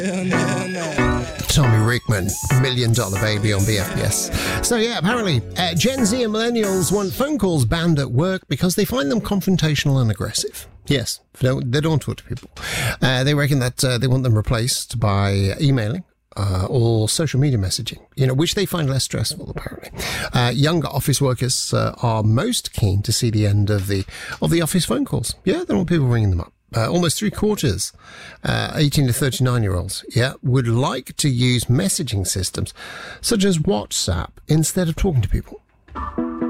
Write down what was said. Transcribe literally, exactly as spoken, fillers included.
Tommy Rickman, Million Dollar Baby on B F P S. So yeah, apparently uh, Gen Z and millennials want phone calls banned at work because they find them confrontational and aggressive. Yes, they don't, they don't talk to people. Uh, they reckon that uh, they want them replaced by emailing uh, or social media messaging, you know, which they find less stressful, apparently. Uh, younger office workers uh, are most keen to see the end of the of the office phone calls. Yeah, they don't want people ringing them up. Uh, almost three quarters, uh, eighteen to thirty-nine year olds, yeah, would like to use messaging systems such as WhatsApp instead of talking to people.